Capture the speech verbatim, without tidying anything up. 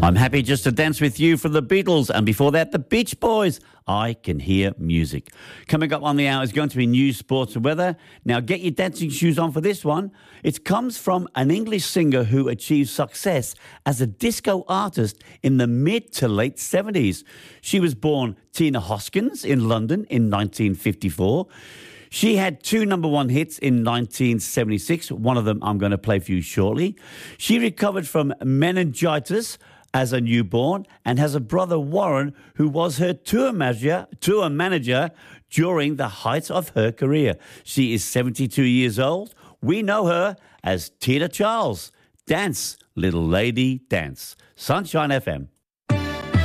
I'm happy just to dance with you for the Beatles, and before that, the Beach Boys. I Can Hear Music. Coming up on the hour is going to be news, sports and weather. Now get your dancing shoes on for this one. It comes from an English singer who achieved success as a disco artist in the mid to late seventies. She was born Tina Hoskins in London in nineteen fifty-four. She had two number one hits in nineteen seventy-six. One of them I'm going to play for you shortly. She recovered from meningitis as a newborn and has a brother, Warren, who was her tour manager, tour manager during the height of her career. She is seventy-two years old. We know her as Tina Charles. Dance, little lady, dance. Sunshine F M.